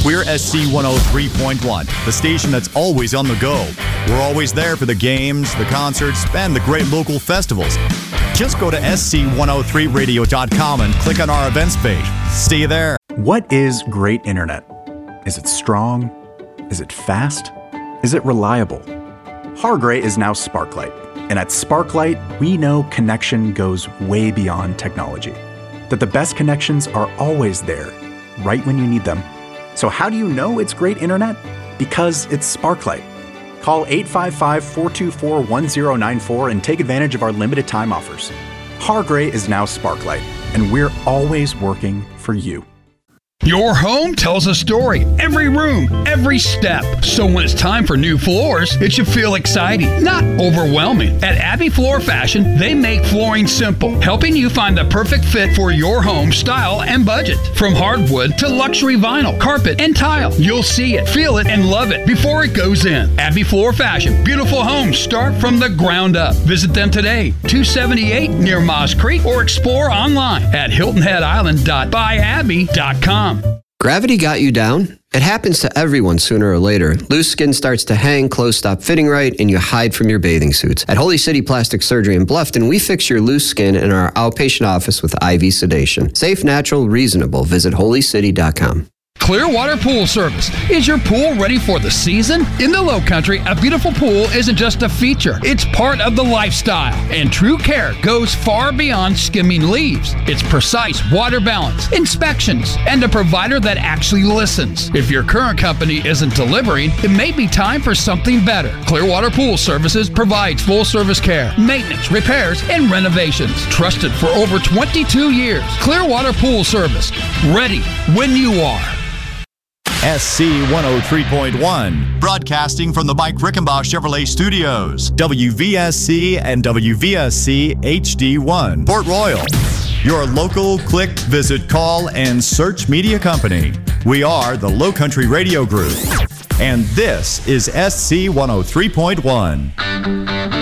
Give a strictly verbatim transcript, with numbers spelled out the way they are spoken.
We're S C one oh three point one, the station that's always on the go. We're always there for the games, the concerts, and the great local festivals. Just go to S C one oh three radio dot com and click on our events page. See you there. What is great internet? Is it strong? Is it fast? Is it reliable? Hargray is now Sparklight. And at Sparklight, we know connection goes way beyond technology. That the best connections are always there, right when you need them. So how do you know it's great internet? Because it's Sparklight. Call eight five five, four two four, one zero nine four and take advantage of our limited time offers. Hargray is now Sparklight, and we're always working for you. Your home tells a story, every room, every step. So when it's time for new floors, it should feel exciting, not overwhelming. At Abbey Floor Fashion, they make flooring simple, helping you find the perfect fit for your home style and budget. From hardwood to luxury vinyl, carpet, and tile, you'll see it, feel it, and love it before it goes in. Abbey Floor Fashion, beautiful homes start from the ground up. Visit them today, two seventy-eight near Moss Creek, or explore online at hilton head island dot buy abbey dot com. Gravity got you down? It happens to everyone sooner or later. Loose skin starts to hang, clothes stop fitting right, and you hide from your bathing suits. At Holy City Plastic Surgery in Bluffton, we fix your loose skin in our outpatient office with I V sedation. Safe, natural, reasonable. Visit holy city dot com. Clearwater Pool Service. Is your pool ready for the season? In the Lowcountry, a beautiful pool isn't just a feature. It's part of the lifestyle. And true care goes far beyond skimming leaves. It's precise water balance, inspections, and a provider that actually listens. If your current company isn't delivering, it may be time for something better. Clearwater Pool Services provides full-service care, maintenance, repairs, and renovations. Trusted for over twenty-two years. Clearwater Pool Service. Ready when you are. S C one oh three point one, broadcasting from the Mike Rickenbach Chevrolet Studios, W V S C and W V S C H D one, Port Royal. Your local click, visit, call, and search media company. We are the Lowcountry Radio Group, and this is S C one oh three point one.